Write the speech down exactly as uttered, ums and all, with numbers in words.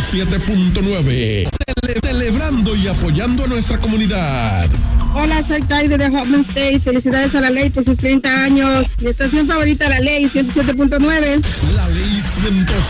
siete punto nueve. Cele- celebrando y apoyando a nuestra comunidad. Hola, soy Kaide de Hoffman State. Felicidades a La Ley por sus treinta años. Mi estación favorita, La Ley ciento siete punto nueve. La Ley ciento